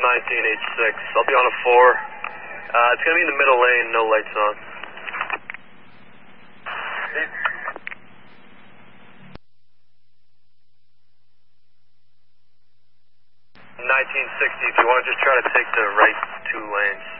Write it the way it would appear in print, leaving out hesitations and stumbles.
1986. I'll be on a 4. It's going to be in the middle lane, no lights on. 1960, if you want to just try to take the right 2 lanes.